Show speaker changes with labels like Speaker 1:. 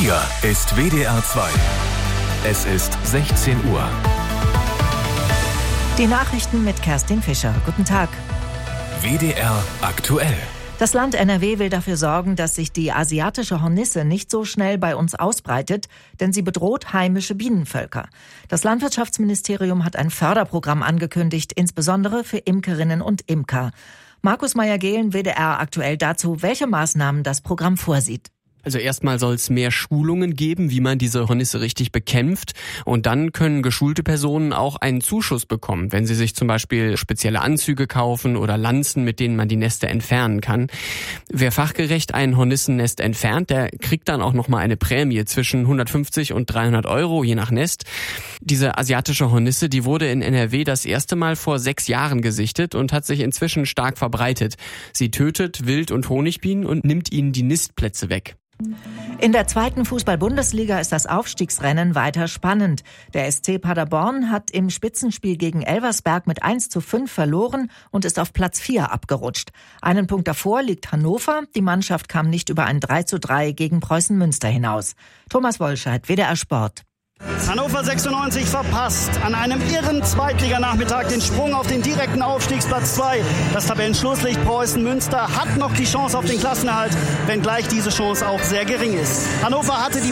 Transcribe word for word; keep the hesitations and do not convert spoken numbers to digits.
Speaker 1: Hier ist W D R zwei. Es ist sechzehn Uhr.
Speaker 2: Die Nachrichten mit Kerstin Fischer. Guten Tag.
Speaker 1: W D R aktuell.
Speaker 2: Das Land N R W will dafür sorgen, dass sich die asiatische Hornisse nicht so schnell bei uns ausbreitet, denn sie bedroht heimische Bienenvölker. Das Landwirtschaftsministerium hat ein Förderprogramm angekündigt, insbesondere für Imkerinnen und Imker. Markus Meyer-Gehlen, W D R aktuell dazu, welche Maßnahmen das Programm vorsieht.
Speaker 3: Also erstmal soll es mehr Schulungen geben, wie man diese Hornisse richtig bekämpft. Und dann können geschulte Personen auch einen Zuschuss bekommen, wenn sie sich zum Beispiel spezielle Anzüge kaufen oder Lanzen, mit denen man die Nester entfernen kann. Wer fachgerecht ein Hornissennest entfernt, der kriegt dann auch nochmal eine Prämie zwischen hundertfünfzig und dreihundert Euro, je nach Nest. Diese asiatische Hornisse, die wurde in N R W das erste Mal vor sechs Jahren gesichtet und hat sich inzwischen stark verbreitet. Sie tötet Wild- und Honigbienen und nimmt ihnen die Nistplätze weg.
Speaker 2: In der zweiten Fußball-Bundesliga ist das Aufstiegsrennen weiter spannend. Der S C Paderborn hat im Spitzenspiel gegen Elversberg mit eins zu fünf verloren und ist auf Platz vier abgerutscht. Einen Punkt davor liegt Hannover. Die Mannschaft kam nicht über ein drei zu drei gegen Preußen Münster hinaus. Thomas Wolscheid, W D R Sport.
Speaker 4: Hannover sechsundneunzig verpasst an einem irren Zweitliganachmittag den Sprung auf den direkten Aufstiegsplatz zwei. Das Tabellenschlusslicht Preußen Münster hat noch die Chance auf den Klassenerhalt, wenngleich diese Chance auch sehr gering ist. Hannover hatte die